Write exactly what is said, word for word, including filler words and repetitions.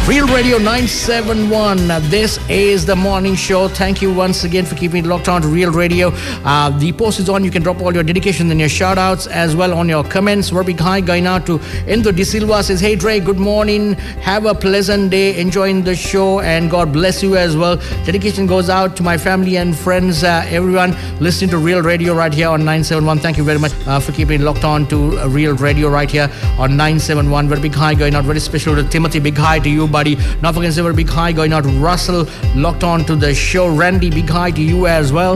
Real Radio nine seven one. Uh, this is the morning show. Thank you once again for keeping it locked on to Real Radio. Uh, the post is on. You can drop all your dedications and your shout outs as well on your comments. Very big hi going out to Endo De Silva. Says, hey Dre, good morning. Have a pleasant day. Enjoying the show and God bless you as well. Dedication goes out to my family and friends, uh, everyone listening to Real Radio right here on nine seven one. Thank you very much uh, for keeping it locked on to uh, Real Radio right here on nine seven one. Very big hi going out. Very special to Timothy. Big hi to you, buddy. Not forgetting to say a big hi going out to Russell, locked on to the show. Randy, big hi to you as well.